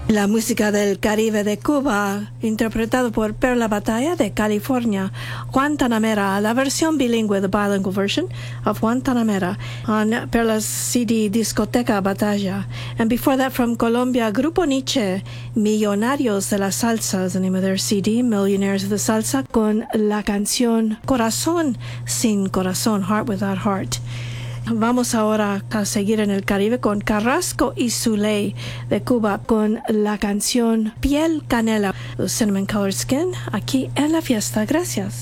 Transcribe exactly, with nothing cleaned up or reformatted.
La música del Caribe de Cuba, interpretado por Perla Batalla de California, Guantanamera, la versión bilingüe, the bilingual version of Guantanamera, on Perla's C D Discoteca Batalla. And before that, from Colombia, Grupo Nietzsche, Millonarios de la Salsa, is the name of their C D, Millionaires of the Salsa, con la canción Corazón sin Corazón, Heart Without Heart. Vamos ahora a seguir en el Caribe con Carrasco y Zuley de Cuba con la canción Piel Canela, Cinnamon Colored Skin, aquí en la fiesta. Gracias.